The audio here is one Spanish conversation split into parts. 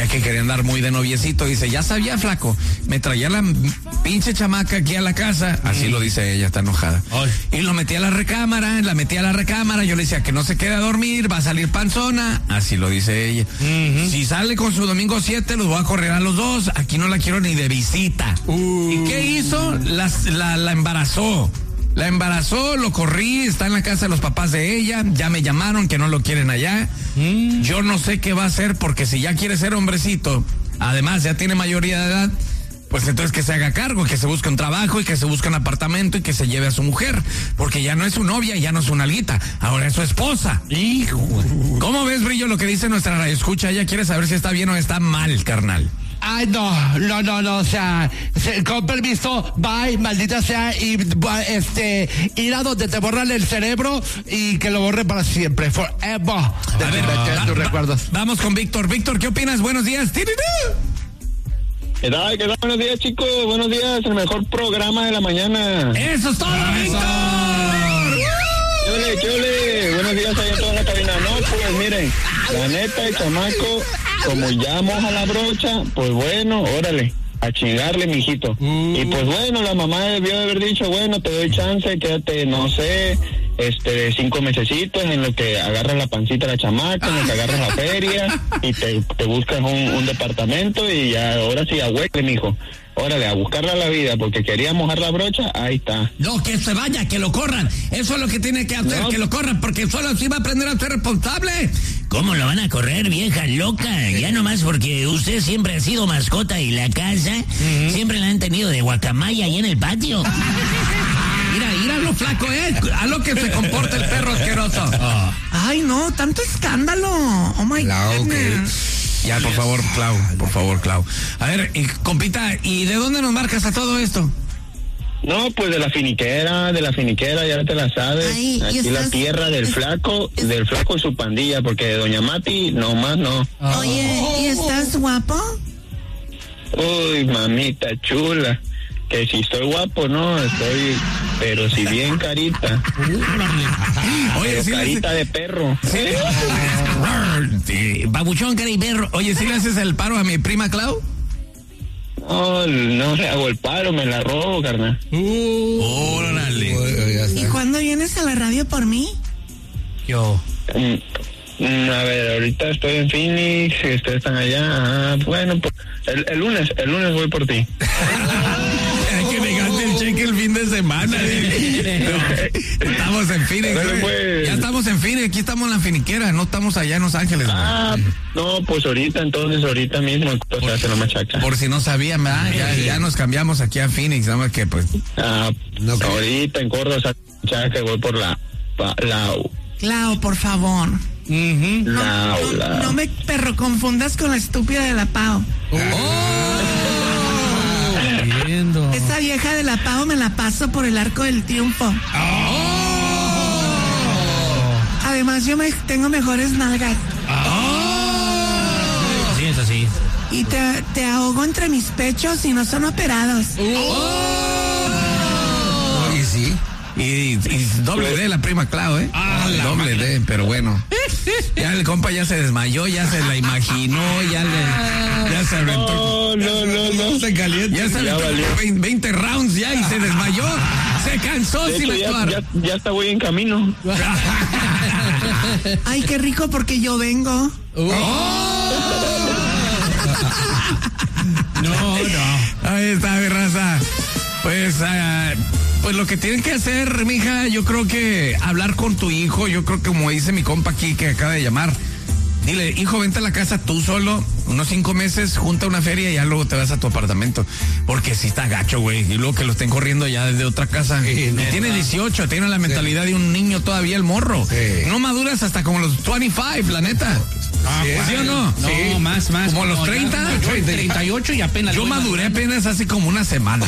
ya que quería andar muy de noviecito. Dice, ya sabía, flaco, me traía la pinche chamaca aquí a la casa, así lo dice ella, está enojada. Y lo metí a la recámara, yo le decía que no se quede a dormir, va a salir panzona, así lo dice ella. Si sale con su domingo 7, los voy a correr a los dos, aquí no la quiero ni de visita. ¿Y qué hizo? La embarazó. La embarazó, lo corrí, está en la casa de los papás de ella, ya me llamaron que no lo quieren allá. Yo no sé qué va a hacer, porque si ya quiere ser hombrecito, además ya tiene mayoría de edad, pues entonces que se haga cargo, que se busque un trabajo y que se busque un apartamento y que se lleve a su mujer, porque ya no es su novia, ya no es su nalguita, ahora es su esposa. Hijo. ¿Cómo ves, Brillo, lo que dice nuestra radioescucha? Ella quiere saber si está bien o está mal, carnal. Ay, no, o sea, con permiso, bye, maldita sea, y ir a donde te borran el cerebro y que lo borre para siempre, forever. A ver, tus recuerdos. Vamos con Víctor. Víctor, ¿qué opinas? Buenos días. ¿Qué tal? Buenos días, chicos, buenos días, el mejor programa de la mañana. ¡Eso es todo, Víctor! ¿Qué ole? Buenos días ahí en toda la cabina. No, pues miren, la neta, el chamaco, como ya moja la brocha, pues bueno, órale, a chingarle, mijito. Y pues bueno, la mamá debió de haber dicho, bueno, te doy chance, quédate, no sé, 5 mesecitos en lo que agarras la pancita a la chamaca, en lo que agarras la feria y te buscas un departamento y ya, ahora sí, ahuecle, mijo. Órale, a buscarla a la vida, porque quería mojar la brocha, ahí está. No, que se vaya, que lo corran. Eso es lo que tiene que hacer, que lo corran, porque solo así va a aprender a ser responsable. ¿Cómo lo van a correr, vieja loca? Ya nomás porque usted siempre ha sido mascota y la casa siempre la han tenido de guacamaya ahí en el patio. Mira lo flaco, a lo que se comporta el perro asqueroso. Ay, no, tanto escándalo. Oh my goodness. Ya, por favor, Clau. A ver, compita, ¿y de dónde nos marcas a todo esto? No, pues de la finiquera, ya te la sabes. Ay, aquí la tierra del flaco y su pandilla, porque de Doña Mati, no más no. Oye, ¿y estás guapo? Uy, mamita chula. Que si estoy guapo, no, pero si bien carita. Oye, sí carita de perro. Babuchón, cara y perro. Oye, ¿sí le haces el paro a mi prima Clau? No le hago el paro, me la robo, carnal. Órale. ¿Y cuándo vienes a la radio por mí? Yo. A ver, ahorita estoy en Phoenix, ustedes están allá. Bueno, pues el lunes voy por ti. Hay que negarte el cheque el fin de semana. Estamos en Phoenix. Pues. Ya estamos en Phoenix, aquí estamos en la finiquera, no estamos allá en Los Ángeles. No, pues ahorita mismo, entonces se lo machaca. Por si no sabían, ¿verdad? Ya nos cambiamos aquí a Phoenix, nada más que pues. Ahorita en Córdoba, machaca, voy por la Clau, por favor. No me perro confundas con la estúpida de la Pau. Esa vieja de la Pau me la paso por el Arco del Triunfo. Además yo tengo mejores nalgas. Sí, es así. Y te ahogo entre mis pechos y no son operados. Y sí. Y doble D la prima Clau, doble D, pero bueno. Ya el compa ya se desmayó, ya se la imaginó, ya se aventó. No se calienta. Ya se aventó 20 rounds ya y se desmayó. Se cansó sin actuar. Ya está voy en camino. Ay, qué rico porque yo vengo. No. Ahí está, mi raza. Pues lo que tienen que hacer, mija, yo creo que hablar con tu hijo, yo creo que como dice mi compa aquí que acaba de llamar, dile, hijo, vente a la casa tú solo, unos 5 meses, junta una feria y ya luego te vas a tu apartamento, porque si está gacho, güey, y luego que lo estén corriendo ya desde otra casa. Tiene 18, tiene la mentalidad de un niño todavía el morro. No maduras hasta como los 25, la neta. ¿Sí o no? No, sí. Más. Como los 30. 38 y apenas. Yo maduré apenas hace como una semana.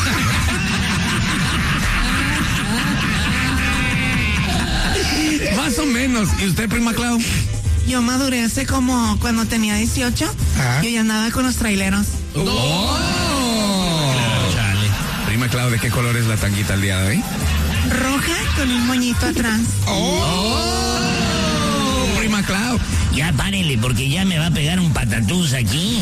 Más o menos. ¿Y usted, prima Clau? Yo maduré hace como cuando tenía 18. Yo ya andaba con los traileros. Chale. Prima Clau, ¿de qué color es la tanguita el día de hoy? Roja con un moñito atrás. Prima Clau. Ya párenle porque ya me va a pegar un patatús aquí.